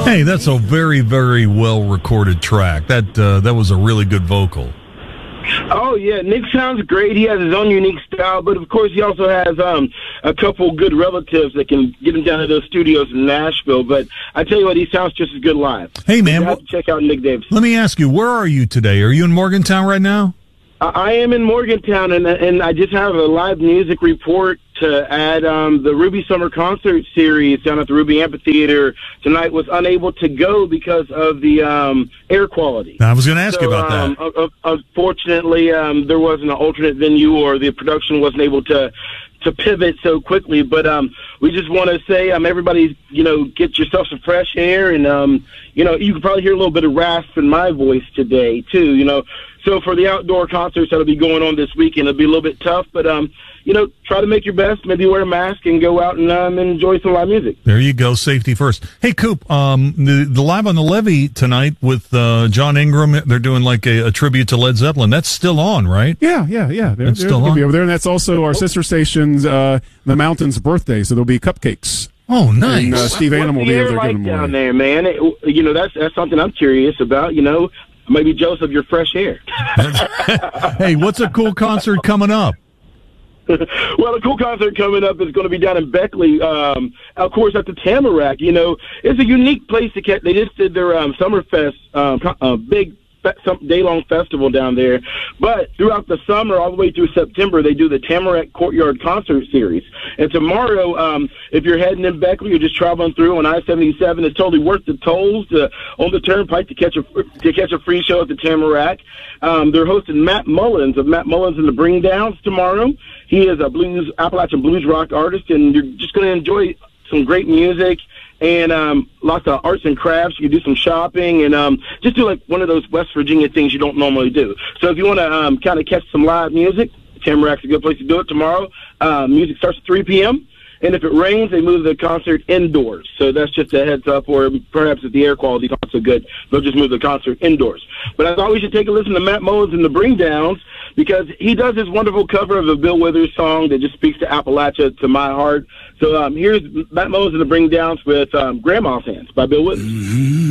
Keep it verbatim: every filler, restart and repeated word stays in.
Hey, that's a very, very well recorded track. That uh, that was a really good vocal. Oh, yeah, Nick sounds great. He has his own unique style, but of course he also has um, a couple good relatives that can get him down to those studios in Nashville. But I tell you what, he sounds just as good live. Hey, man. You have to check out Nick Davis. Let me ask you, where are you today? Are you in Morgantown right now? I am in Morgantown, and and I just have a live music report to add. Um, the Ruby Summer Concert Series down at the Ruby Amphitheater tonight was unable to go because of the um, air quality. I was going to ask so, you about um, that. Uh, unfortunately, um, there wasn't an alternate venue, or the production wasn't able to to pivot so quickly. But um, we just want to say, um, everybody, you know, get yourself some fresh air, and um, you know, you can probably hear a little bit of rasp in my voice today too. You know. So for the outdoor concerts that'll be going on this weekend, it'll be a little bit tough, but, um, you know, try to make your best, maybe wear a mask and go out and um, enjoy some live music. There you go, safety first. Hey, Coop, um, the, the Live on the Levee tonight with uh, John Ingram, they're doing like a, a tribute to Led Zeppelin. That's still on, right? Yeah, yeah, yeah. They're, That's they're still gonna on. be over there, and that's also our sister station's uh, The Mountain's birthday, so there'll be cupcakes. Oh, nice. And uh, Steve Animal will be over there like giving them down away. there, man? It, you know, that's that's something I'm curious about, you know. Maybe Joseph, your fresh air. Hey, what's a cool concert coming up? Well, a cool concert coming up is going to be down in Beckley, um, of course, at the Tamarack. You know, it's a unique place to catch. They just did their um, Summerfest, um, uh, big fe- some day-long festival down there. But throughout the summer, all the way through September, they do the Tamarack Courtyard Concert Series. And tomorrow, um, if you're heading in Beckley, you're just traveling through on I seventy-seven, it's totally worth the tolls to, on the turnpike to catch a to catch a free show at the Tamarack. Um, they're hosting Matt Mullins of Matt Mullins and the Bring Downs tomorrow. He is a blues Appalachian blues rock artist, and you're just going to enjoy some great music and um, lots of arts and crafts. You can do some shopping and um, just do like one of those West Virginia things you don't normally do. So if you want to um, kind of catch some live music, Tamarack's a good place to do it tomorrow. Uh, music starts at three p.m., and if it rains, they move the concert indoors. So that's just a heads up, or perhaps if the air quality is not so good, they'll just move the concert indoors. But I thought we should take a listen to Matt Mullins and the Bring Downs, because he does this wonderful cover of a Bill Withers song that just speaks to Appalachia, to my heart. So um, here's Matt Mullins and the Bring Downs with um, Grandma's Hands by Bill Withers. Mm-hmm.